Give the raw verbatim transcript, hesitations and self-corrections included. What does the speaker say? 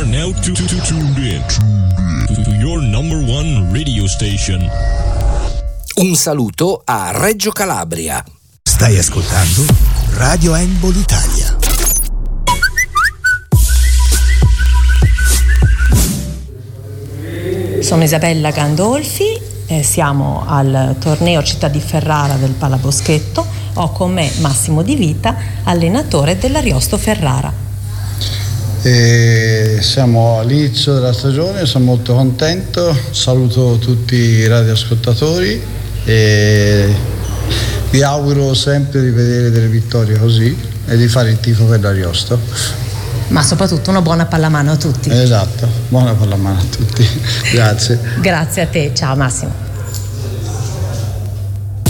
are now to, to, to tuned in to your number one radio station. Un saluto a Reggio Calabria. Stai ascoltando Radio Handball Italia. Sono Isabella Gandolfi, eh, siamo al torneo Città di Ferrara del Palaboschetto. Ho con me Massimo Di Vita, allenatore dell'Ariosto Ferrara. E siamo all'inizio della stagione, sono molto contento, saluto tutti i radioascoltatori e vi auguro sempre di vedere delle vittorie così e di fare il tifo per l'Ariosto. Ma soprattutto una buona pallamano a tutti. Esatto, buona pallamano a tutti. Grazie. Grazie a te, ciao Massimo.